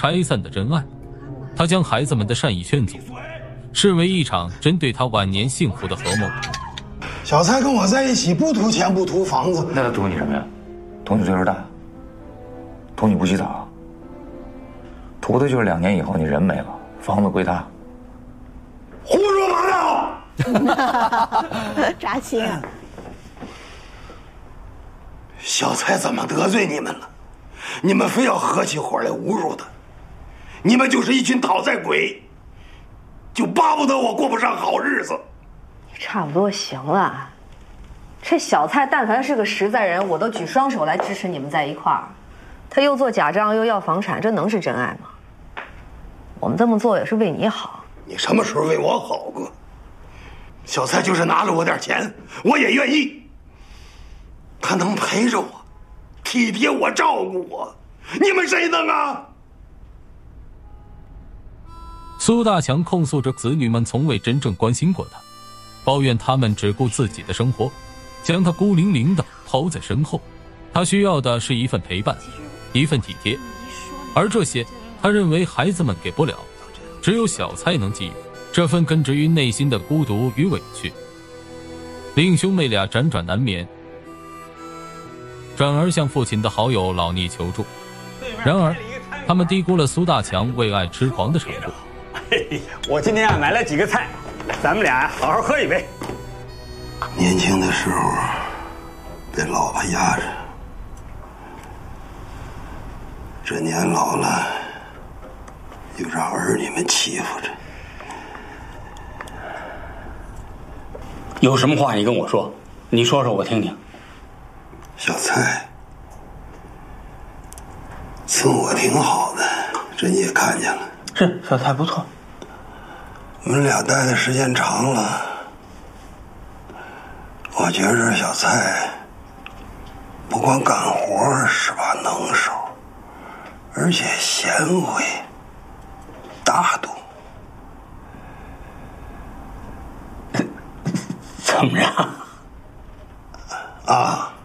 拆散的真爱。他将孩子们的善意劝阻，视为一场针对他晚年幸福的合谋。 小蔡跟我在一起，不图钱，不图房子， 那他图你什么呀？图你岁数大，图你不洗澡，图的就是2年以后你人没了，房子归他。 胡说八道！ 扎青。 小蔡怎么得罪你们了？你们非要合起伙来侮辱他，你们就是一群讨债鬼，就巴不得我过不上好日子。 差不多行了，这小蔡但凡是个实在人，我都举双手来支持你们在一块儿。他又做假账又要房产，这能是真爱吗？我们这么做也是为你好。 你什么时候为我好过？小蔡就是拿了我点钱，我也愿意。他能陪着我，体贴我，照顾我，你们谁能啊？ 苏大强控诉着子女们从未真正关心过他，抱怨他们只顾自己的生活，将他孤零零地抛在身后。他需要的是一份陪伴，一份体贴，而这些他认为孩子们给不了，只有小蔡能给予这份根植于内心的孤独与委屈，令兄妹俩辗转难眠，转而向父亲的好友老聂求助。然而他们低估了苏大强为爱痴狂的程度。 我今天买了几个菜，咱们俩好好喝一杯。 年轻的时候被老婆压着，这年老了又让儿女们欺负着。 有什么话你跟我说，你说说我听听。 小蔡伺我挺好的，这你也看见了。 是，小蔡不错。 我们俩待的时间长了，我觉着小蔡不光干活是把能手，而且贤惠大度。 怎么着？ 啊，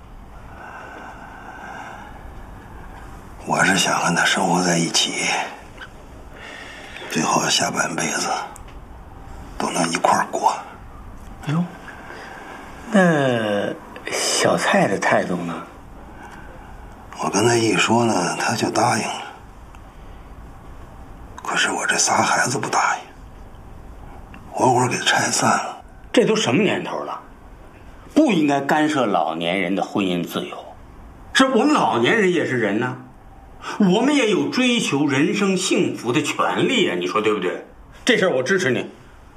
我是想跟他生活在一起，最好下半辈子都能一块儿过。 哎呦，那小蔡的态度呢？ 我跟他一说呢，他就答应了。可是我这仨孩子不答应，活活给拆散了。 这都什么年头了，不应该干涉老年人的婚姻自由。是我们老年人也是人呢，我们也有追求人生幸福的权利啊，你说对不对？这事儿我支持你。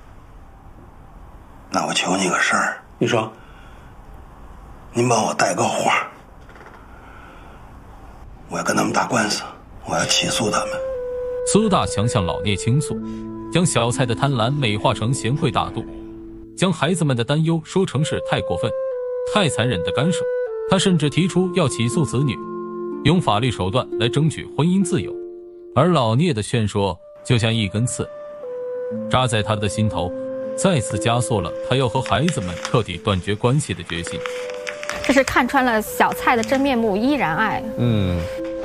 那我求你个事儿， 你说， 您帮我带个话，我要跟他们打官司，我要起诉他们。 苏大强向老聂倾诉，将小蔡的贪婪美化成贤惠大度，将孩子们的担忧说成是太过分、太残忍的干涉。他甚至提出要起诉子女，用法律手段来争取婚姻自由。而老聂的劝说就像一根刺，扎在他的心头，再次加速了他要和孩子们彻底断绝关系的决心。 这是看穿了小蔡的真面目，依然爱。